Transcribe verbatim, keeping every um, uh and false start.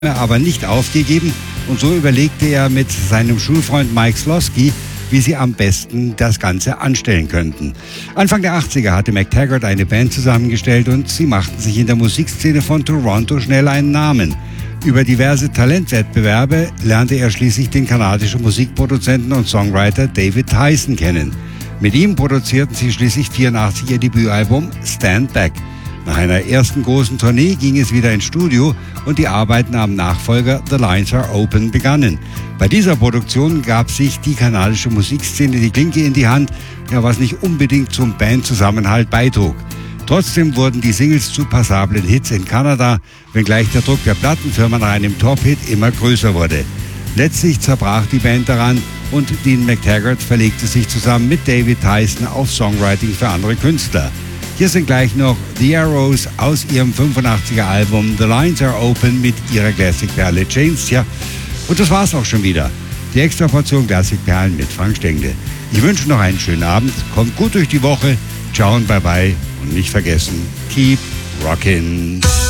aber nicht aufgegeben und so überlegte er mit seinem Schulfreund Mike Slosky, wie sie am besten das Ganze anstellen könnten. Anfang der achtziger hatte McTaggart eine Band zusammengestellt und sie machten sich in der Musikszene von Toronto schnell einen Namen. Über diverse Talentwettbewerbe lernte er schließlich den kanadischen Musikproduzenten und Songwriter David Tyson kennen. Mit ihm produzierten sie schließlich vierundachtzig ihr Debütalbum Stand Back. Nach einer ersten großen Tournee ging es wieder ins Studio und die Arbeiten am Nachfolger The Lines Are Open begannen. Bei dieser Produktion gab sich die kanadische Musikszene die Klinke in die Hand, ja, was nicht unbedingt zum Bandzusammenhalt beitrug. Trotzdem wurden die Singles zu passablen Hits in Kanada, wenngleich der Druck der Plattenfirma nach einem Top-Hit immer größer wurde. Letztlich zerbrach die Band daran und Dean McTaggart verlegte sich zusammen mit David Tyson auf Songwriting für andere Künstler. Hier sind gleich noch The Arrows aus ihrem fünfundachtziger Album The Lines Are Open mit ihrer Classic-Perle Chains. Tja, und das war's auch schon wieder. Die extra Portion Classic-Perlen mit Frank Stengel. Ich wünsche noch einen schönen Abend, kommt gut durch die Woche, ciao und bye bye und nicht vergessen, keep rockin'.